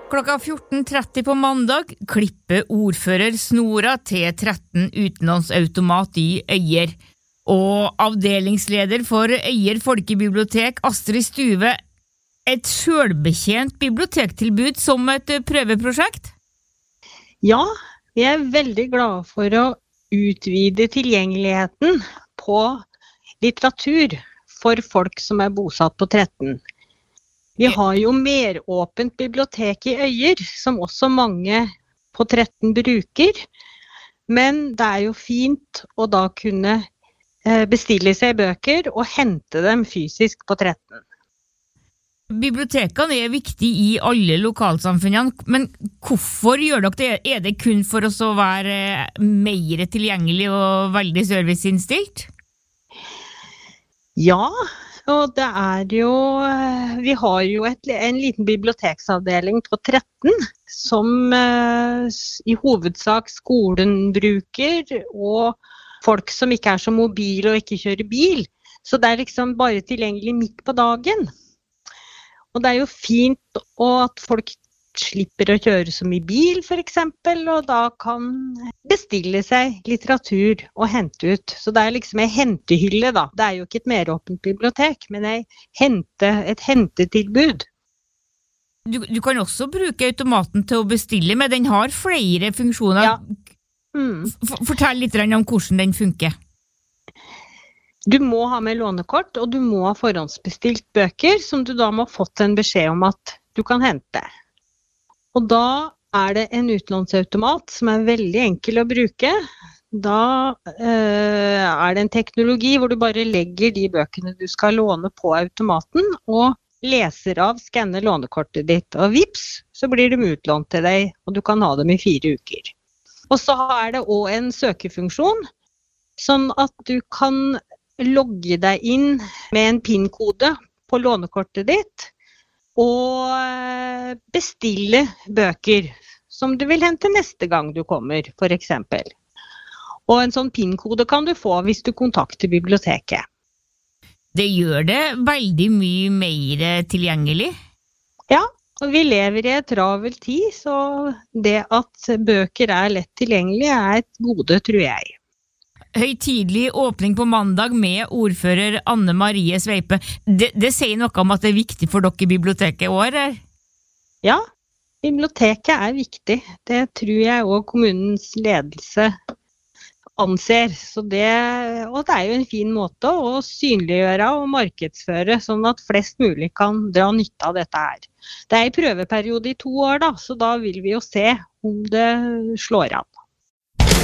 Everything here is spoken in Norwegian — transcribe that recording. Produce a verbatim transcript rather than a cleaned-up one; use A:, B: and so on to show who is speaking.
A: Klokka fjorten tretti på mandag klipper ordfører snora til tretten utenlandsautomat i Øyer. Og avdelingsleder for Øyer Folkebibliotek, Astrid Stuve, et selvbetjent bibliotektilbud som et prøveprosjekt?
B: Ja, vi er veldig glade for å utvide tilgjengeligheten på litteratur for folk som er bosatt på tretten. Vi har jo mer åpent bibliotek i Øyer, som også mange på tretten bruker, men det er jo fint å da kunne bestille seg bøker og hente dem fysisk på tretten.
A: Bibliotekene er viktige i alle lokalsamfunnene, men hvorfor gjør dere det? Er det kun for oss å være mer tilgjengelig og veldig serviceinnstilt?
B: Ja, og det er jo, vi har jo et, en liten biblioteksavdeling på tretten, som eh, i hovedsak skolen bruker, og folk som ikke er så mobile og ikke kjører bil. Så det er liksom bare tilgjengelig midt på dagen. Og det er jo fint at folk slipper å kjøre så mye bil, for eksempel, og da kan bestille seg litteratur og hente ut. Så det er liksom en hentehylle da. Det er jo ikke et mer åpent bibliotek, men en hente, et hentetilbud.
A: Du, du kan også bruke automaten til å bestille, men den har flere funksjoner.
B: Ja. Mm.
A: Fortell litt om hvordan den funker.
B: Du må ha med lånekort, og du må ha forhåndsbestilt bøker, som du da må ha fått en beskjed om at du kan hente. Og da er det en utlånsautomat som er veldig enkel å bruke. Da eh, er det en teknologi hvor du bare legger de bøkene du skal låne på automaten, og leser av, skanner lånekortet ditt, og vips, så blir de utlånt til deg, og du kan ha dem i fire uker. Og så er det også en søkefunksjon, sånn at du kan logge deg inn med en PIN-kode på lånekortet ditt, og bestille bøker som du vil hente neste gang du kommer, for eksempel. Og en sånn PIN-kode kan du få hvis du kontakter biblioteket.
A: Det gjør det veldig mye mer tilgjengelig.
B: Ja, og vi lever i et travel tid, så det at bøker er lett tilgjengelig er et gode, tror jeg.
A: Høytidelig åpning på mandag med ordfører Anne Marie Sveipe. Det, det sier noe om at det er viktig for dere i biblioteket i år, eller?
B: Ja, biblioteket er viktig. Det tror jeg også kommunens ledelse anser. Så det, og det er jo en fin måte å synliggjøre og markedsføre, sånn at flest mulig kan dra nytte av dette her. Det er i prøveperiode i to år, da, så da vil vi jo se om det slår an.